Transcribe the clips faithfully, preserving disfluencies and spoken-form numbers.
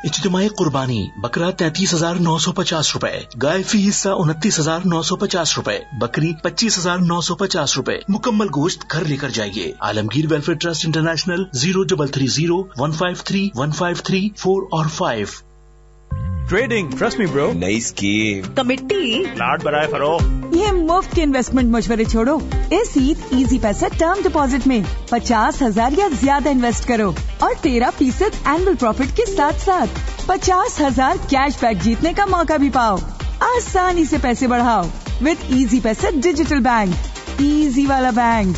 इज्तिमाई कुर्बानी बकरा तैतीस हजार नौ सौ पचास रूपए, गाय फी हिस्सा उनतीस हजार नौ सौ पचास रूपए, बकरी पच्चीस हजार नौ सौ पचास रूपए। मुकम्मल गोश्त घर लेकर जाइए। Alamgir welfare trust international, zero double three zero one five three one five three four और five. Trading, trust me bro. नई स्कीम, कमिटी, प्लाट बनाए फरोख्त। ये मुफ्त के इन्वेस्टमेंट मशवरे छोड़ो। इस ईद इजी पैसा टर्म डिपॉजिट में पचास हजार या ज्यादा इन्वेस्ट करो और तेरह फीसद एनुअल प्रॉफिट के साथ साथ पचास हजार कैश बैक जीतने का मौका भी पाओ। आसानी से पैसे बढ़ाओ विद इजी पैसा डिजिटल बैंक, इजी वाला बैंक।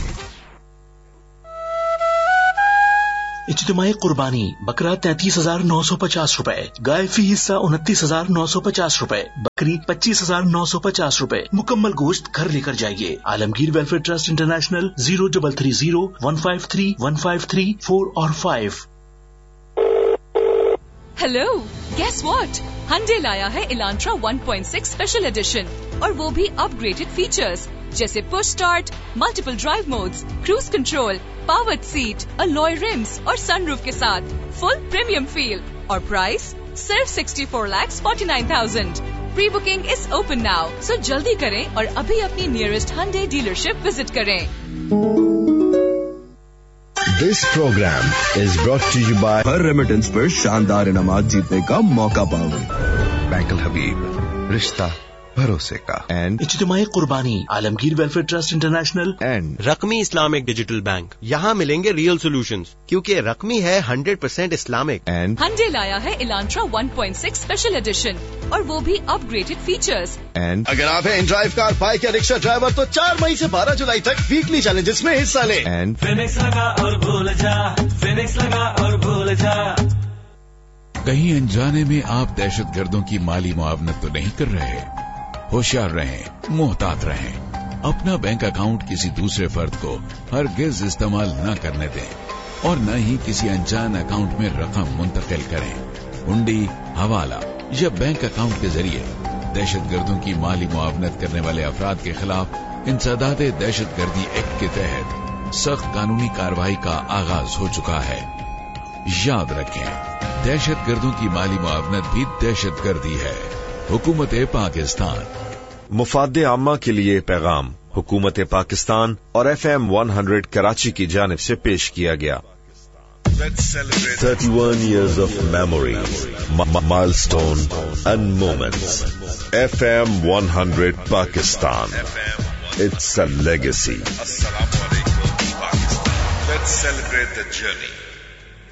इज्तिमाई कुर्बानी बकरा तैतीस हजार नौ सौ पचास रूपए, गाय फी हिस्सा उनतीस हजार नौ सौ पचास रूपए, बकरी पच्चीस हजार नौ सौ पचास रूपए। मुकम्मल गोश्त घर लेकर जाइए। Alamgir welfare trust international, zero double three zero one five three one five three four और five. Hello, guess what? Hyundai लाया है Elantra one point six special edition और वो भी अपग्रेडेड फीचर्स जैसे push start, multiple drive modes, cruise control, powered seat, alloy RIMS और sunroof के साथ फुल प्रीमियम फील। और प्राइस सिर्फ sixty four lakh forty nine thousand. Pre booking is open now, सो जल्दी करें और अभी अपनी नियरेस्ट Hyundai डीलरशिप विजिट करें। This program is brought to you by her remittance पर शानदार इनामात जीतने का मौका पाओगे। बैंक अल हबीब, रिश्ता भरोसे का। एंड इज्तिमाई कुर्बानी Alamgir welfare trust international and रकमी Islamic digital bank. यहाँ मिलेंगे रियल सॉल्यूशंस क्योंकि रकमी है hundred percent Islamic. And Hyundai लाया है Elantra one point six special edition और वो भी अपग्रेडेड फीचर्स। एंड अगर आप हैं ड्राइव कार, बाइक या रिक्शा ड्राइवर तो चार मई से बारह जुलाई तक वीकली चैलेंजेस में हिस्सा लें। एंड फिनिक्स लगा और भूल जा, फिनिक्स लगा और भूल जा। कहीं अनजाने में आप दहशतगर्दों की माली मुआवनत तो नहीं कर रहे? होशियार रहें, मोहतात रहें। अपना बैंक अकाउंट किसी दूसरे फर्द को हरगिज इस्तेमाल न करने दें और न ही किसी अनजान अकाउंट में रकम मुंतकिल करें। हुंडी, हवाला या बैंक अकाउंट के जरिए दहशतगर्दों की माली मुआवनत करने वाले अफराद के खिलाफ इंसदाद दहशतगर्दी एक्ट के तहत सख्त कानूनी कार्रवाई का आगाज हो चुका है। याद रखें, दहशतगर्दों की माली मुआवनत भी दहशतगर्दी है। हुकूमत पाकिस्तान। मुफादे आम्मा के लिए पैगाम हुकूमत पाकिस्तान और F M one hundred Karachi की जानिब से पेश किया गया। thirty-one years of memories, m- milestone and moments. F M one hundred Pakistan. It's a legacy. Assalamu alaikum, Pakistan. Let's celebrate the journey.